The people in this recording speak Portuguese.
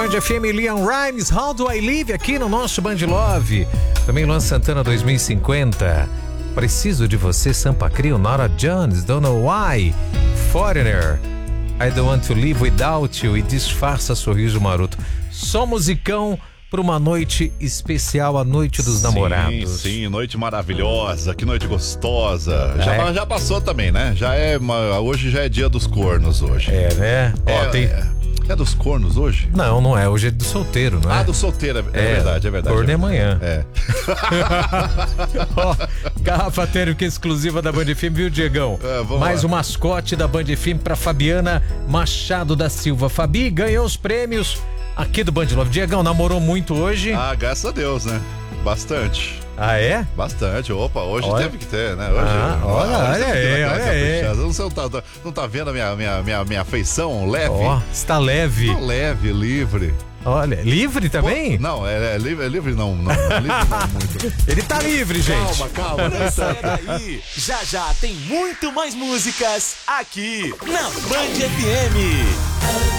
Band FM, Liam Rimes, How Do I Live, aqui no nosso Band Love. Também Luan Santana 2050. Preciso de você, Sampa Crio, Nora Jones, Don't Know Why, Foreigner, I Don't Want to Live Without You e Disfarça Sorriso Maroto. Só musicão para uma noite especial, a noite dos namorados. Sim, noite maravilhosa, que noite gostosa. Já passou também, né? Hoje já é dia dos cornos hoje. É, né? É dos cornos hoje? Não é. Hoje é do solteiro, não é? Ah, do solteiro, é verdade. Corno é amanhã. É. Garrafa térmica exclusiva da Band FM, viu, Diegão? Mais um mascote da Band FM pra Fabiana Machado da Silva. Fabi ganhou os prêmios aqui do Band Love. Diegão, namorou muito hoje? Ah, graças a Deus, né? Bastante. Ah, é? Bastante. Opa, hoje teve que ter, né? Hoje, olha aí. Você não tá vendo a minha feição leve? Está leve. Tô leve, livre. Olha, livre também? Não, livre não. Livre não muito. Ele tá livre, gente. Calma. Não sai daí. Já tem muito mais músicas aqui na Band FM.